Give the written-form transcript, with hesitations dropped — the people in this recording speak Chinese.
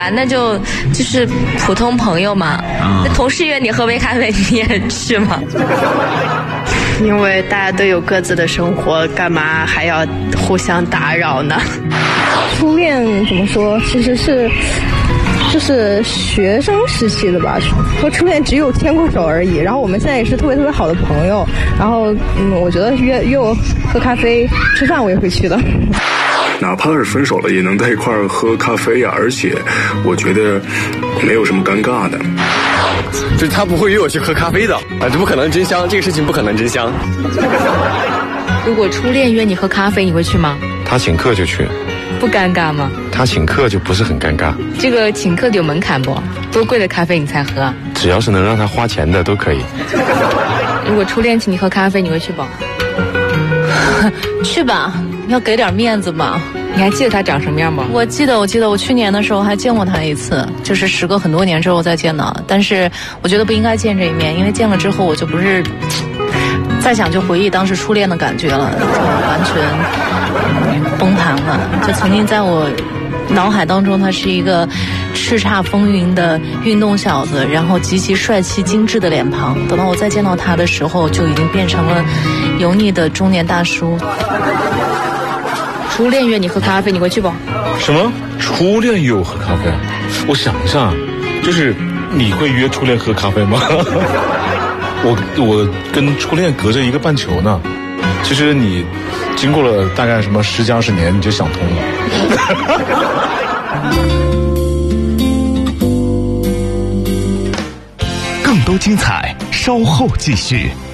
啊，那就是普通朋友嘛。那同事约你喝杯咖啡，你也去吗？ 因为大家都有各自的生活，干嘛还要互相打扰呢？ 初恋怎么说？其实就是学生时期的吧，和初恋只有牵过手而已。然后我们现在也是特别特别好的朋友。然后我觉得约我喝咖啡、吃饭，我也会去的。 哪怕是分手了，也能在一块儿喝咖啡呀，而且我觉得没有什么尴尬的。 就是他不会约我去喝咖啡的啊，这不可能真香，这个事情不可能真香。 如果初恋约你喝咖啡，你会去吗？ 他请客就去。 不尴尬吗？ 他请客就不是很尴尬。 这个请客有门槛不？多贵的咖啡你才喝？ 只要是能让他花钱的都可以。 如果初恋请你喝咖啡，你会去不？ 去吧，要给点面子吧。 你还记得他长什么样吗？ 我记得，我去年的时候还见过他一次，就是时隔很多年之后再见的。但是我觉得不应该见这一面，因为见了之后我就不是再想就回忆当时初恋的感觉了，完全崩盘了。就曾经在我脑海当中，他是一个叱咤风云的运动小子，然后极其帅气精致的脸庞。等到我再见到他的时候，就已经变成了油腻的中年大叔。 初恋约你喝咖啡，你会去不？ 什么？初恋约我喝咖啡？我想一下，就是你会约初恋喝咖啡吗？我跟初恋隔着一个半球呢。其实你经过了大概什么10几20年，你就想通了。 更多精彩，稍后继续。